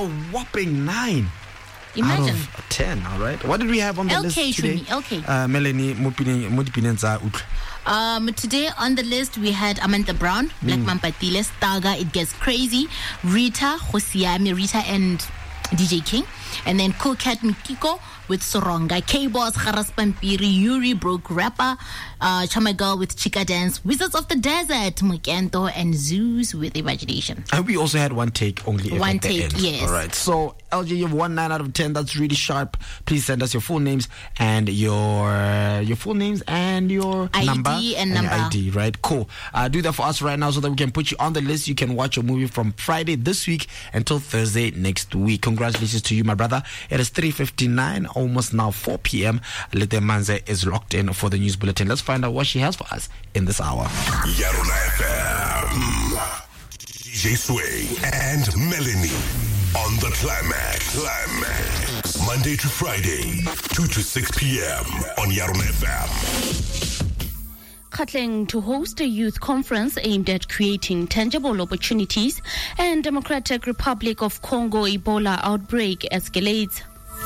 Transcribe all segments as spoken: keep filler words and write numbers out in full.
a whopping nine. Imagine. Out of ten, all right. What did we have on the L K list today? L K. Uh, Melanie, Mudipinenza. Um, today on the list we had Amanda Brown, Black mm. Mampatile, Staga, It Gets Crazy, Rita, Hosiami, Rita and D J King, and then Cool Cat Mikiko with Soronga, K-Boss, Kharas Pampiri, Yuri, Broke Rapper, uh, Chama Girl with Chica Dance, Wizards of the Desert, Mukento, and Zeus with Imagination. And we also had one take only. One at the take, end. yes. All right. So, L J, you have one nine out of ten. That's really sharp. Please send us your full names and your your full names and your I D number. and and number. I D, right? Cool. Uh, do that for us right now so that we can put you on the list. You can watch your movie from Friday this week until Thursday next week. Congratulations to you, my brother. It is three fifty-nine, almost now four p.m. Lete Manze is locked in for the news bulletin. Let's find out what she has for us in this hour. Yarona F M. D J Sway and Melanie on the Climax. Climax. Monday to Friday, two to six p.m. on Yarona F M. Gauteng to host a youth conference aimed at creating tangible opportunities, and Democratic Republic of Congo Ebola outbreak escalates.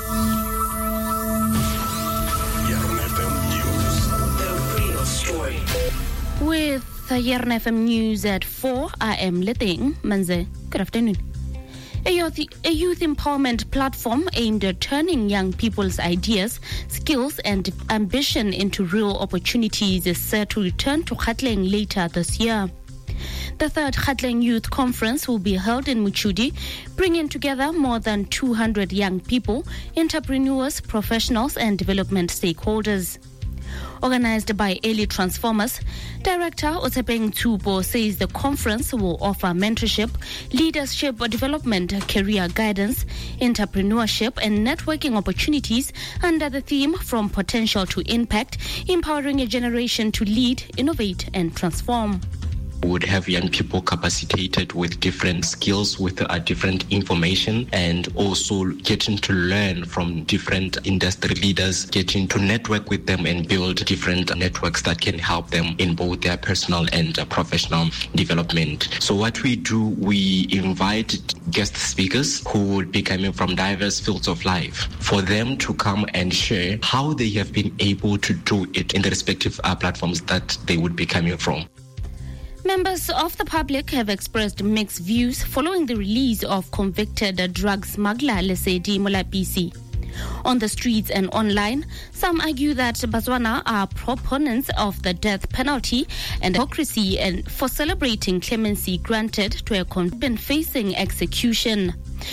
Yarona F M News. The real story. With the Yarona F M News at four, I am Leteng Manze. Good afternoon. A youth, a youth empowerment platform aimed at turning young people's ideas, skills, and ambition into real opportunities is set to return to Gauteng later this year. The third Gauteng Youth Conference will be held in Muchudi, bringing together more than two hundred young people, entrepreneurs, professionals, and development stakeholders. Organized by Early Transformers, Director Otepeng Tupo says the conference will offer mentorship, leadership development, career guidance, entrepreneurship, and networking opportunities under the theme From Potential to Impact, empowering a generation to lead, innovate, and transform. Would have young people capacitated with different skills, with uh, different information, and also getting to learn from different industry leaders, getting to network with them and build different networks that can help them in both their personal and uh, professional development. So what we do, we invite guest speakers who would be coming from diverse fields of life for them to come and share how they have been able to do it in the respective uh, platforms that they would be coming from. Members of the public have expressed mixed views following the release of convicted drug smuggler Lesedi Molapisi. On the streets and online, some argue that Botswana are proponents of the death penalty and hypocrisy and for celebrating clemency granted to a convict facing execution.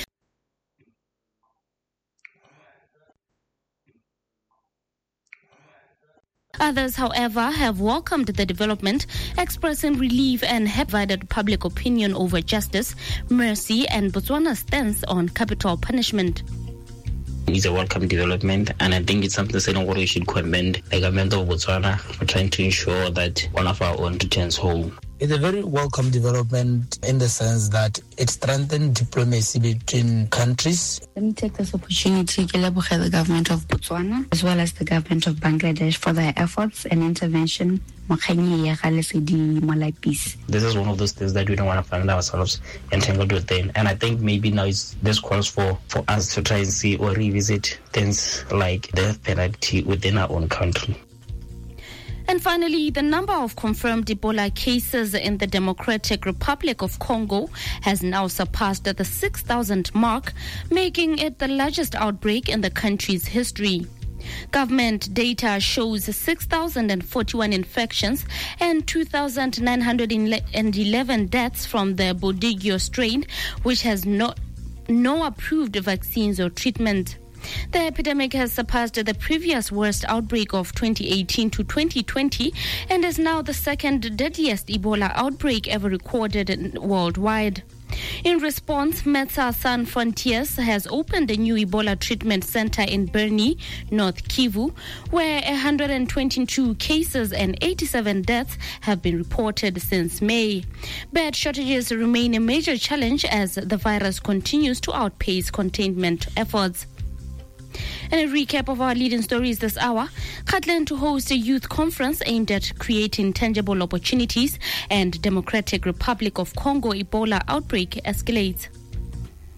Others, however, have welcomed the development, expressing relief and have divided public opinion over justice, mercy, and Botswana's stance on capital punishment. It's a welcome development, and I think it's something that we should commend the government of Botswana for trying to ensure that one of our own returns home. It's a very welcome development in the sense that it strengthens diplomacy between countries. Let me take this opportunity to celebrate the government of Botswana as well as the government of Bangladesh for their efforts and intervention. This is one of those things that we don't want to find ourselves entangled within. And I think maybe now it's, this calls for, for us to try and see or revisit things like death penalty within our own country. And finally, the number of confirmed Ebola cases in the Democratic Republic of Congo has now surpassed the six thousand mark, making it the largest outbreak in the country's history. Government data shows six thousand forty-one infections and two thousand nine hundred eleven deaths from the Bundibugyo strain, which has no, no approved vaccines or treatment. The epidemic has surpassed the previous worst outbreak of twenty eighteen to twenty twenty and is now the second deadliest Ebola outbreak ever recorded worldwide. In response, Metsa Sans Frontiers has opened a new Ebola treatment center in Beni, North Kivu, where one hundred twenty-two cases and eighty-seven deaths have been reported since May. Bed shortages remain a major challenge as the virus continues to outpace containment efforts. And a recap of our leading stories this hour. Gauteng to host a youth conference aimed at creating tangible opportunities, and Democratic Republic of Congo Ebola outbreak escalates.